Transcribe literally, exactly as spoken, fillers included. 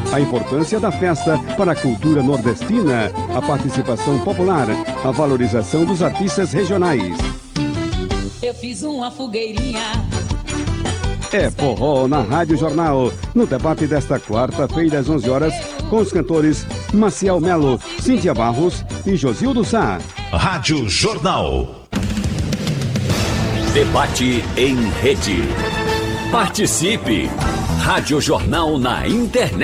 a importância da festa para a cultura nordestina, a participação popular, a valorização dos artistas regionais. Eu fiz uma fogueirinha. É forró na Rádio Jornal, no debate desta quarta-feira às onze horas, com os cantores Maciel Melo, Cíntia Barros e Josildo Sá. Rádio Jornal. Debate em rede. Participe! Rádio Jornal na internet.